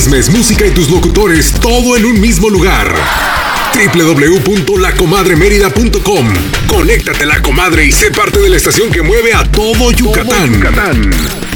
chismes, música y tus locutores, todo en un mismo lugar. www.lacomadremerida.com. Conéctate, La Comadre, y sé parte de la estación que mueve a todo Yucatán.